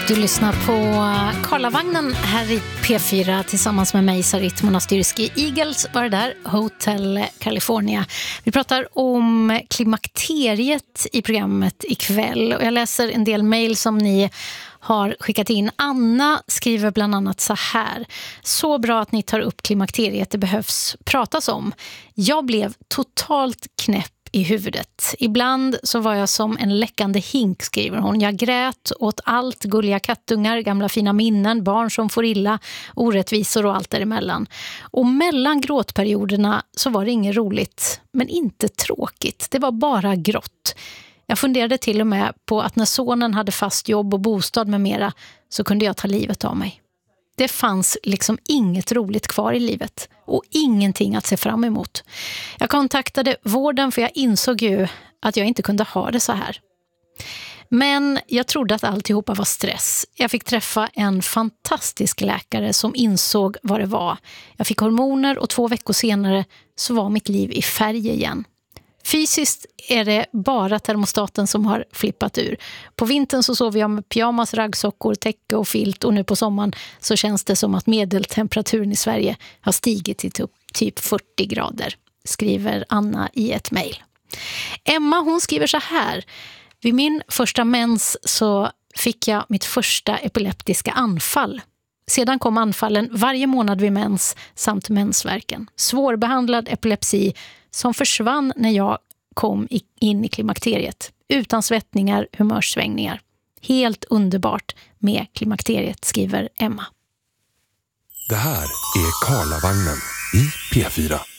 Du lyssnar på Karlavagnen här i P4 tillsammans med mig, Sarit Monastyrski. Eagles var det där, Hotel California. Vi pratar om klimakteriet i programmet ikväll och jag läser en del mejl som ni har skickat in. Anna skriver bland annat så här: så bra att ni tar upp klimakteriet, det behövs pratas om. Jag blev totalt knäpp i huvudet. Ibland så var jag som en läckande hink, skriver hon. Jag grät åt allt, gulliga kattungar, gamla fina minnen, barn som får illa, orättvisor och allt däremellan. Och mellan gråtperioderna så var det inget roligt, men inte tråkigt. Det var bara grått. Jag funderade till och med på att när sonen hade fast jobb och bostad med mera så kunde jag ta livet av mig. Det fanns liksom inget roligt kvar i livet och ingenting att se fram emot. Jag kontaktade vården för jag insåg ju att jag inte kunde ha det så här. Men jag trodde att alltihopa var stress. Jag fick träffa en fantastisk läkare som insåg vad det var. Jag fick hormoner och 2 veckor senare så var mitt liv i färg igen. Fysiskt är det bara termostaten som har flippat ur. På vintern så sover jag med pyjamas, raggsockor, täcke och filt och nu på sommaren så känns det som att medeltemperaturen i Sverige har stigit till typ 40 grader, skriver Anna i ett mejl. Emma, hon skriver så här: vid min första mens så fick jag mitt första epileptiska anfall. Sedan kom anfallen varje månad vid mens samt mensvärken. Svårbehandlad epilepsi som försvann när jag kom in i klimakteriet. Utan svettningar, humörsvängningar. Helt underbart med klimakteriet, skriver Emma. Det här är Karlavagnen i P4.